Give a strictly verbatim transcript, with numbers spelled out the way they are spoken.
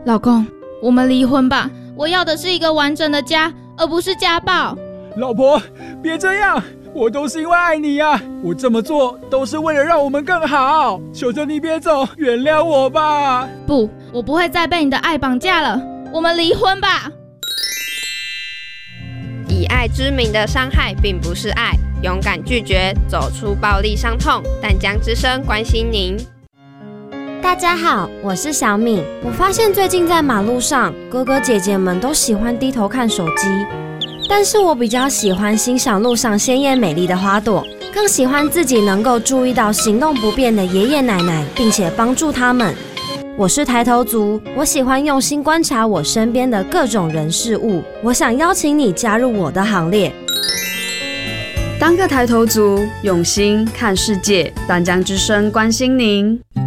老公，我们离婚吧，我要的是一个完整的家，而不是家暴。 老婆，别这样，我都是因为爱你啊，我这么做都是为了让我们更好，求求你别走，原谅我吧。 不，我不会再被你的爱绑架了，我们离婚吧。 以爱之名的伤害并不是爱，勇敢拒绝，走出暴力伤痛。淡江之声关心您。 大家好，我是小敏。我发现最近在马路上，哥哥姐姐们都喜欢低头看手机，但是我比较喜欢欣赏路上鲜艳美丽的花朵，更喜欢自己能够注意到行动不便的爷爷奶奶，并且帮助他们。我是抬头族，我喜欢用心观察我身边的各种人事物。我想邀请你加入我的行列， 当个抬头族，用心看世界。淡江之声关心您。